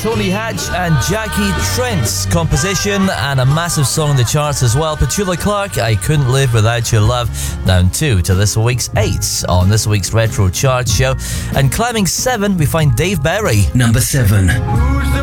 Tony Hatch and Jackie Trent's composition, and a massive song in the charts as well. Petula Clark, I Couldn't Live Without Your Love, down 2 to this week's 8 on this week's Retro Chart Show. And climbing 7, we find Dave Berry. Number 7.